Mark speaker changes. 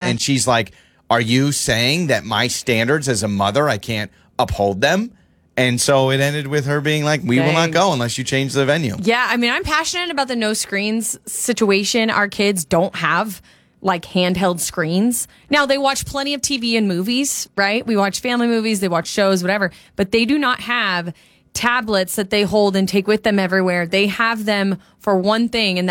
Speaker 1: And she's like, are you saying that my standards as a mother, I can't uphold them? And so it ended with her being like, we will not go unless you change the venue.
Speaker 2: Yeah, I mean, I'm passionate about the no screens situation. Our kids don't have like handheld screens. Now, they watch plenty of TV and movies, right? We watch family movies, they watch shows, whatever. But they do not have tablets that they hold and take with them everywhere. They have them for one thing, and